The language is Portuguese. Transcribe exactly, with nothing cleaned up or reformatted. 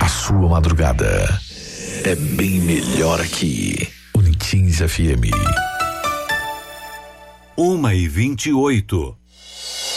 A sua madrugada é bem melhor aqui. Unitins F M. Uma e vinte e oito.